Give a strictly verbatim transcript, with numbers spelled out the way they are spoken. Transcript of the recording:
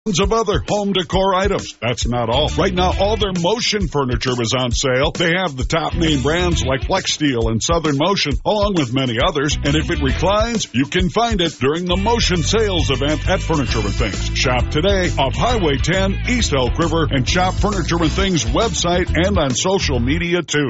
of other home decor items. That's not all. Right now, all their Motion furniture is on sale. They have the top name brands like FlexSteel and Southern Motion, along with many others. And if it reclines, you can find it during the Motion sales event at Furniture and Things. Shop today off Highway ten, East Elk River, and shop Furniture and Things website and on social media too.